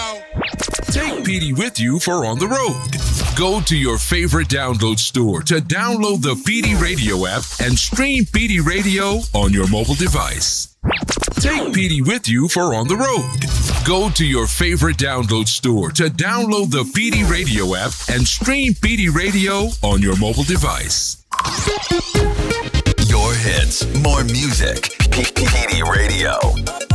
Radio. Take PD with you for on the road. Go to your favorite download store to download the PD Radio app and stream PD Radio on your mobile device. Take PD with you for on the road. Go to your favorite download store to download the PD Radio app and stream PD Radio on your mobile device. Your hits, more music. PD Radio.